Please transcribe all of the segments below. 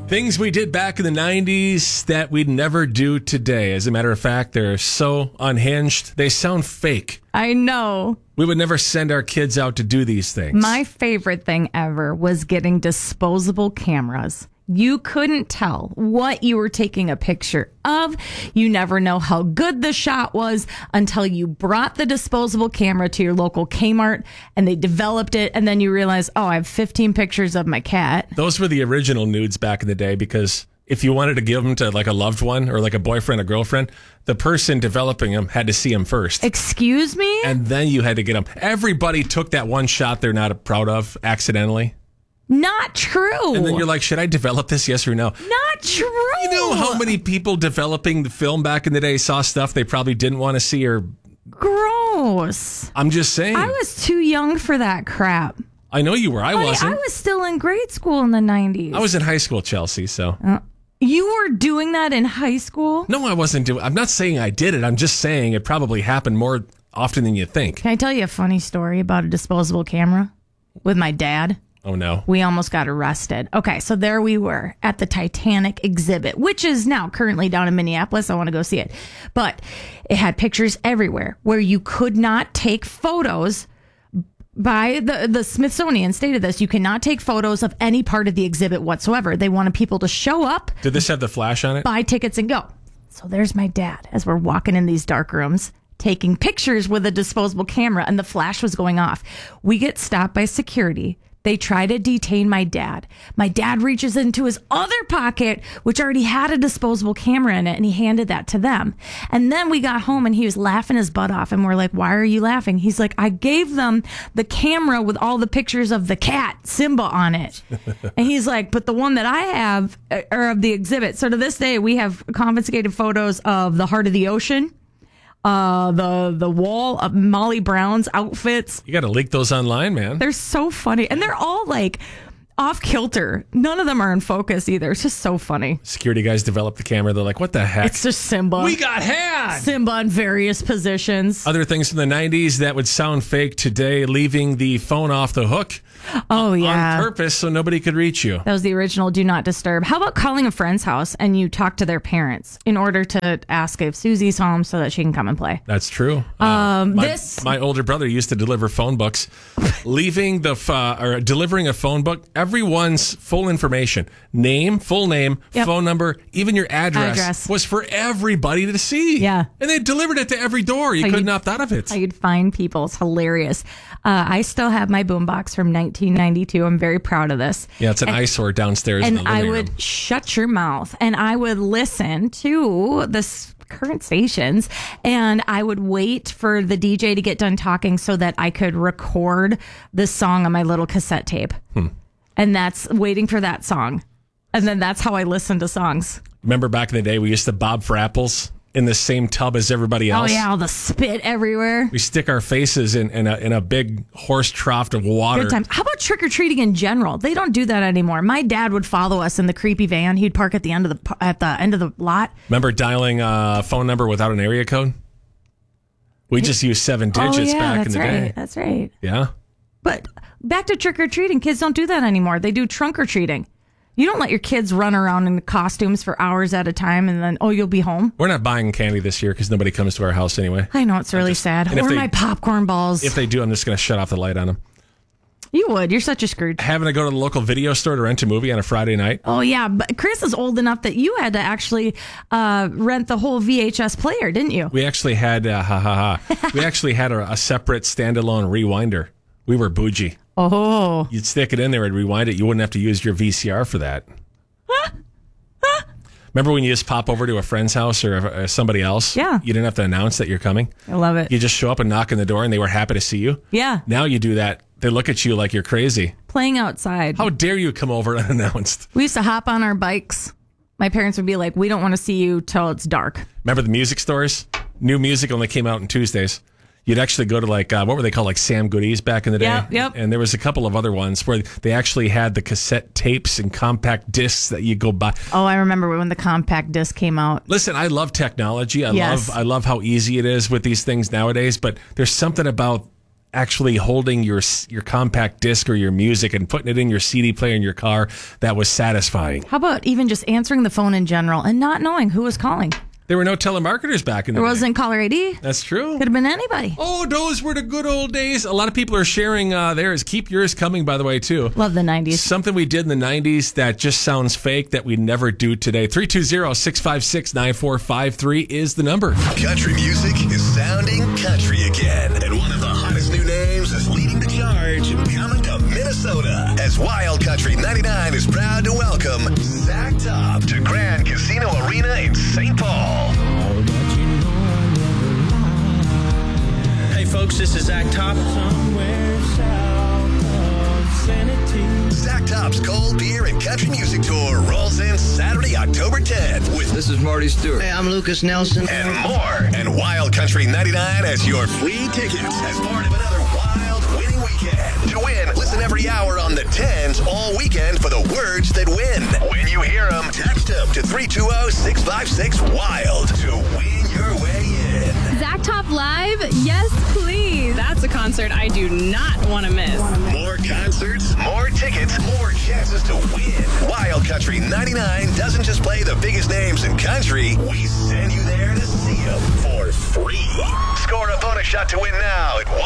Things we did back in the 90s that we'd never do today. As a matter of fact, they're so unhinged, they sound fake. I know. We would never send our kids out to do these things. My favorite thing ever was getting disposable cameras. You couldn't tell what you were taking a picture of. You never know how good the shot was until you brought the disposable camera to your local Kmart and they developed it. And then you realize, oh, I have 15 pictures of my cat. Those were the original nudes back in the day because if you wanted to give them to like a loved one or like a boyfriend or girlfriend, the person developing them had to see them first. Excuse me? And then you had to get them. Everybody took that one shot they're not proud of accidentally. Not true. And then you're like, should I develop this? Yes or no? Not true. You know how many people developing the film back in the day saw stuff they probably didn't want to see or... Gross. I'm just saying. I was too young for that crap. I know you were. I wasn't. I was still in grade school in the 90s. I was in high school, Chelsea, so... You were doing that in high school? No, I wasn't doing... I'm not saying I did it. I'm just saying it probably happened more often than you think. Can I tell you a funny story about a disposable camera with my dad? Oh, no. We almost got arrested. Okay, so there we were at the Titanic exhibit, which is now currently down in Minneapolis. I want to go see it. But it had pictures everywhere where you could not take photos. By the Smithsonian stated this, you cannot take photos of any part of the exhibit whatsoever. They wanted people to show up. Did this have the flash on it? Buy tickets and go. So there's my dad as we're walking in these dark rooms, taking pictures with a disposable camera, and the flash was going off. We get stopped by security. They try to detain my dad. My dad reaches into his other pocket, which already had a disposable camera in it, and he handed that to them. And then we got home, and he was laughing his butt off, and we're like, why are you laughing? He's like, I gave them the camera with all the pictures of the cat, Simba, on it. And he's like, but the one that I have are of the exhibit. So to this day, we have confiscated photos of the Heart of the Ocean, the wall of Molly Brown's outfits. You got to leak those online, man. They're so funny. And they're all like off kilter. None of them are in focus either. It's just so funny. Security guys develop the camera. They're like, what the heck? It's just Simba. We got had. Simba in various positions. Other things from the 90s that would sound fake today, leaving the phone off the hook. Oh, yeah. On purpose so nobody could reach you. That was the original Do Not Disturb. How about calling a friend's house and you talk to their parents in order to ask if Susie's home so that she can come and play? That's true. My older brother used to deliver phone books. Leaving or delivering a phone book, everyone's full information, full name, yep. Phone number, even your address was for everybody to see. Yeah. And they delivered it to every door. You couldn't opt out of it. How you'd find people. It's hilarious. I still have my boombox from 1992. I'm very proud of this. Yeah, it's an eyesore downstairs in the living room. I would shut your mouth and I would listen to this current stations and I would wait for the DJ to get done talking so that I could record the song on my little cassette tape. And that's waiting for that song. And then that's how I listen to songs. Remember back in the day we used to bob for apples in the same tub as everybody else? Oh, yeah, all the spit everywhere. We stick our faces in a big horse trough of water. Good time. How about trick-or-treating in general? They don't do that anymore. My dad would follow us in the creepy van. He'd park at the end of the lot. Remember dialing a phone number without an area code? We just used 7 digits back in the day. That's right. Yeah. But back to trick-or-treating. Kids don't do that anymore. They do trunk-or-treating. You don't let your kids run around in costumes for hours at a time and then, you'll be home. We're not buying candy this year because nobody comes to our house anyway. I know, it's really sad. Or my popcorn balls. If they do, I'm just going to shut off the light on them. You would. You're such a Scrooge. Having to go to the local video store to rent a movie on a Friday night. Oh, yeah. But Chris is old enough that you had to actually rent the whole VHS player, didn't you? We actually had, we actually had a separate standalone rewinder. We were bougie. Oh. You'd stick it in there and rewind it. You wouldn't have to use your VCR for that. Remember when you just pop over to a friend's house or somebody else? Yeah. You didn't have to announce that you're coming. I love it. You just show up and knock on the door and they were happy to see you. Yeah. Now you do that. They look at you like you're crazy. Playing outside. How dare you come over unannounced? We used to hop on our bikes. My parents would be like, we don't want to see you till it's dark. Remember the music stores? New music only came out on Tuesdays. You'd actually go to what were they called? Like Sam Goodies back in the day? Yep. And there was a couple of other ones where they actually had the cassette tapes and compact discs that you go buy. Oh, I remember when the compact disc came out. Listen, I love technology. I love how easy it is with these things nowadays, but there's something about actually holding your compact disc or your music and putting it in your CD player in your car that was satisfying. How about even just answering the phone in general and not knowing who was calling? There were no telemarketers back in the day. There wasn't caller ID. That's true. Could have been anybody. Oh, those were the good old days. A lot of people are sharing theirs. Keep yours coming, by the way, too. Love the 90s. Something we did in the 90s that just sounds fake that we never do today. 320-656-9453 is the number. Country music is sounding country again. And one of the hottest new names is leading the charge and coming to Minnesota. As Wild Country 99 is proud to welcome Zach Top to Grand Casino Arena in St. Paul. Hey folks, this is Zach Top. Zach Top's Cold Beer and Country Music Tour rolls in Saturday, October 10th. This is Marty Stewart. Hey, I'm Lucas Nelson. And more. And Wild Country 99 has your free tickets as part of another wild winning weekend. To win, listen every hour on the 10s all weekend for the words that win. When you hear them, text them to 320-656-WILD to win your way in. Zach Top Live? Yes, please. That's a concert I do not want to miss. More concerts, more tickets, more chances to win. Wild Country 99 doesn't just play the biggest names in country. We send you there to see them for free. Score a bonus shot to win now at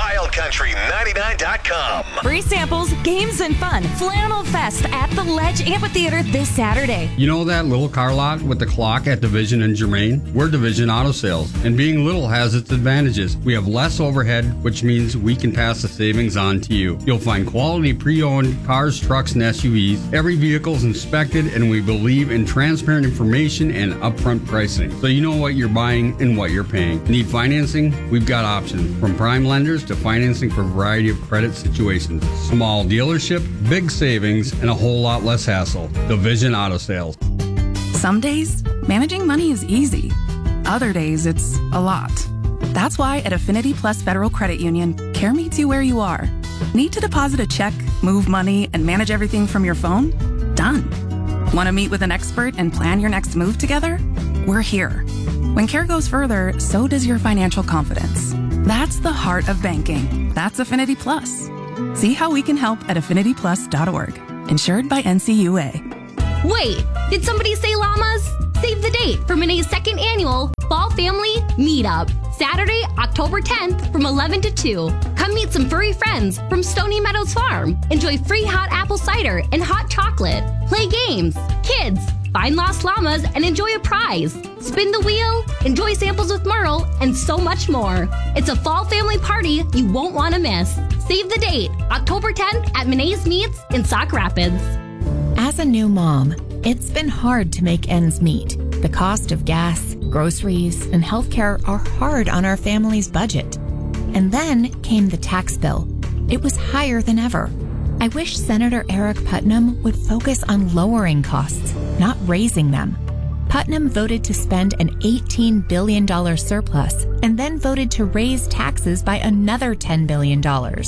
wildcountry99.com. Free samples, games, and fun. Flannel Fest at the Ledge Amphitheater this Saturday. You know that little car lot with the clock at Division and Germain? We're Division Auto Sales, and being little has its advantages. We have less overhead, which means we can pass the savings on to you. You'll find quality pre-owned cars, trucks, and SUVs. Every vehicle is inspected, and we believe in transparent information and upfront pricing, so you know what you're buying and what you're paying. Need financing? We've got options, from prime lenders to financing for a variety of credit situations. Small dealership, big savings, and a whole lot less hassle. Division Auto Sales. Some days, managing money is easy. Other days, it's a lot. That's why at Affinity Plus Federal Credit Union, care meets you where you are. Need to deposit a check, move money, and manage everything from your phone? Done. Want to meet with an expert and plan your next move together? We're here. When care goes further, so does your financial confidence. That's the heart of banking. That's Affinity Plus. See how we can help at affinityplus.org. Insured by NCUA. Wait, did somebody say llamas? Save the date for Mone's second annual Fall Family Meetup. Saturday, October 10th from 11 to 2. Come meet some furry friends from Stony Meadows Farm. Enjoy free hot apple cider and hot chocolate. Play games. Kids, find lost llamas and enjoy a prize. Spin the wheel, enjoy samples with Merle, and so much more. It's a fall family party you won't want to miss. Save the date, October 10th at Mone's Meats in Sauk Rapids. As a new mom, it's been hard to make ends meet. The cost of gas, groceries, and healthcare are hard on our family's budget. And then came the tax bill. It was higher than ever. I wish Senator Eric Putnam would focus on lowering costs, not raising them. Putnam voted to spend an $18 billion surplus and then voted to raise taxes by another $10 billion.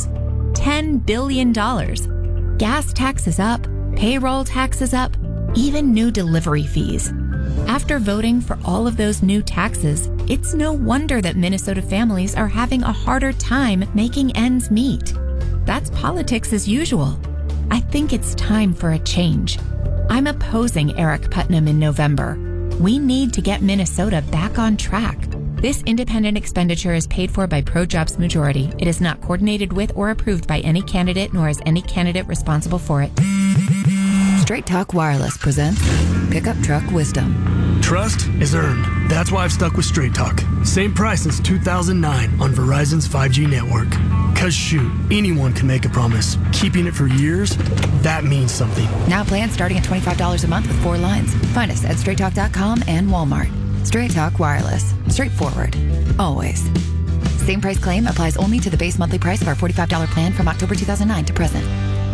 $10 billion. Gas taxes up, payroll taxes up, even new delivery fees. After voting for all of those new taxes, it's no wonder that Minnesota families are having a harder time making ends meet. That's politics as usual. I think it's time for a change. I'm opposing Eric Putnam in November. We need to get Minnesota back on track. This independent expenditure is paid for by ProJobs Majority. It is not coordinated with or approved by any candidate, nor is any candidate responsible for it. Straight Talk Wireless presents Pickup Truck Wisdom. Trust is earned. That's why I've stuck with Straight Talk. Same price since 2009 on Verizon's 5G network. Cause shoot, anyone can make a promise. Keeping it for years, that means something. Now plans starting at $25 a month with 4 lines. Find us at straighttalk.com and Walmart. Straight Talk Wireless. Straightforward. Always. Same price claim applies only to the base monthly price of our $45 plan from October 2009 to present.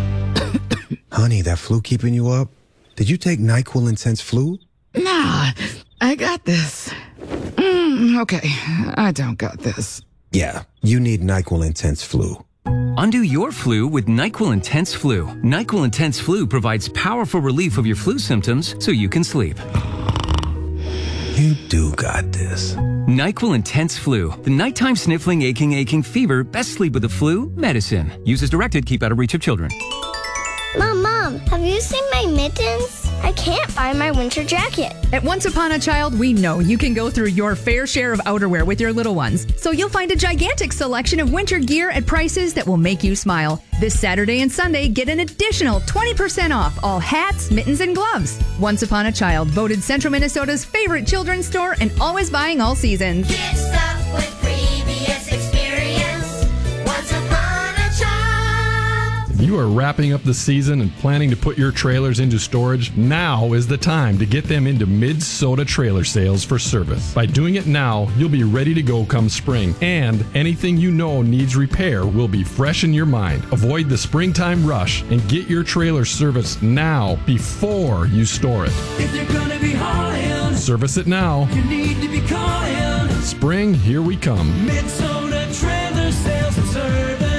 Honey, that flu keeping you up? Did you take NyQuil Intense Flu? Nah, I got this. Okay, I don't got this. Yeah, you need NyQuil Intense Flu. Undo your flu with NyQuil Intense Flu. NyQuil Intense Flu provides powerful relief of your flu symptoms so you can sleep. You do got this. NyQuil Intense Flu. The nighttime sniffling, aching fever. Best sleep with the flu medicine. Use as directed. Keep out of reach of children. Mom, have you seen my mittens? I can't find my winter jacket. At Once Upon a Child, we know you can go through your fair share of outerwear with your little ones. So you'll find a gigantic selection of winter gear at prices that will make you smile. This Saturday and Sunday, get an additional 20% off all hats, mittens, and gloves. Once Upon a Child, voted Central Minnesota's favorite children's store and always buying all seasons. Get stuff with previous experience. Once Upon a Child. If you are wrapping up the season and planning to put your trailers into storage, now is the time to get them into Mid-Soda Trailer Sales for service. By doing it now, you'll be ready to go come spring, and anything you know needs repair will be fresh in your mind. Avoid the springtime rush and get your trailer serviced now before you store it. If you're gonna be hauling, Service it now. you need to be calling Spring, here we come. Mid-Soda Trailer Sales and Service.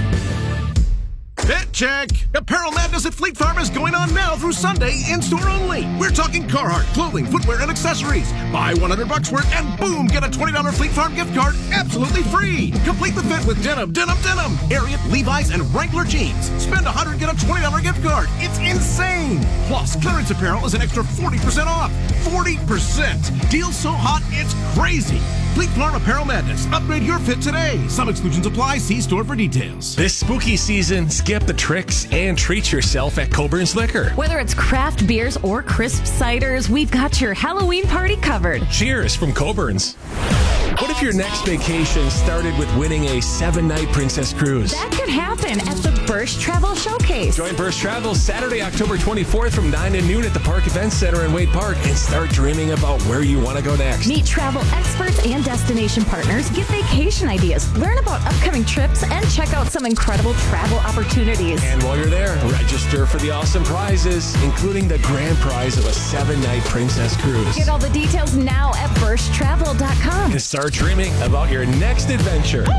Fit check! Apparel Madness at Fleet Farm is going on now through Sunday, in-store only. We're talking Carhartt, clothing, footwear, and accessories. Buy $100 worth and boom, get a $20 Fleet Farm gift card absolutely free. Complete the fit with denim, Ariat, Levi's, and Wrangler jeans. Spend $100, get a $20 gift card. It's insane! Plus, clearance apparel is an extra 40% off. 40%! Deal so hot, it's crazy! Fleet Farm Apparel Madness. Upgrade your fit today. Some exclusions apply. See store for details. This spooky season, skip the tricks and treat yourself at Coburn's Liquor. Whether it's craft beers or crisp ciders, we've got your Halloween party covered. Cheers from Coburn's. What if your next vacation started with winning a 7-night Princess Cruise? That could happen at the Birch Travel Showcase. Join Birch Travel Saturday, October 24th from 9 to noon at the Park Event Center in Wade Park and start dreaming about where you want to go next. Meet travel experts and destination partners, get vacation ideas, learn about upcoming trips, and check out some incredible travel opportunities. And while you're there, register for the awesome prizes, including the grand prize of a 7-night Princess Cruise. Get all the details now at birchtravel.com. And start dreaming about your next adventure.